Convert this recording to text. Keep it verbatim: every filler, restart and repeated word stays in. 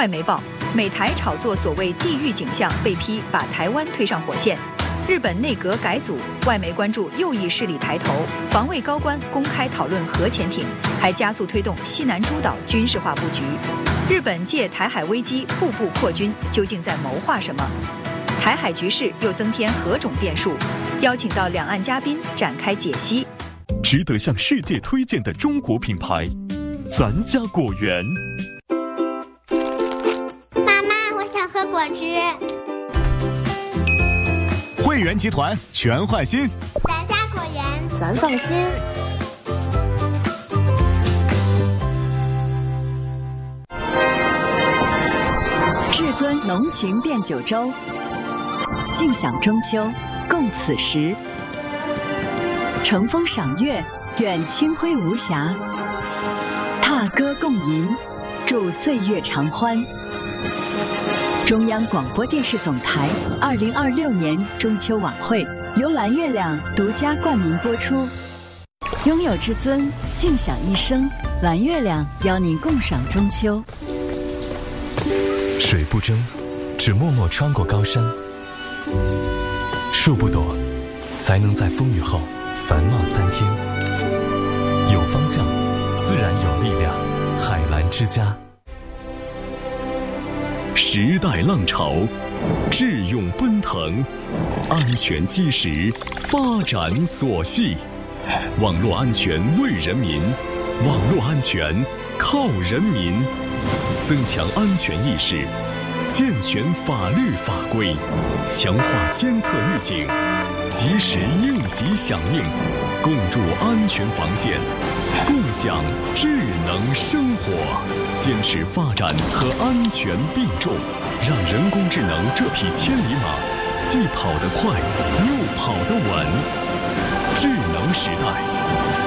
外媒报，美台炒作所谓地狱景象被批把台湾推上火线。日本内阁改组，外媒关注右翼势力抬头，防卫高官公开讨论核潜艇，还加速推动西南诸岛军事化布局。日本借台海危机步步扩军，究竟在谋划什么？台海局势又增添何种变数？邀请到两岸嘉宾展开解析。 值得向世界推荐的中国品牌，咱家果园。 妈妈，我想喝果汁。 汇源集团全换新， 咱家果园， 咱放心。 至尊浓情变九州，尽享中秋，共此时。乘风赏月，愿清辉无瑕；踏歌共吟，祝岁月长欢。中央广播电视总台二零二六年中秋晚会由蓝月亮独家冠名播出。拥有至尊，尽享一生。蓝月亮邀您共赏中秋。 水不争，只默默穿过高山；树不躲，才能在风雨后繁茂参天。有方向，自然有力量。海蓝之家。 时代浪潮，智勇奔腾，安全基石，发展所系。网络安全为人民，网络安全靠人民。增强安全意识，健全法律法规，强化监测预警，及时应急响应，共筑安全防线，共享智能生活。坚持发展和安全并重，让人工智能这匹千里马既跑得快，又跑得稳。智能时代，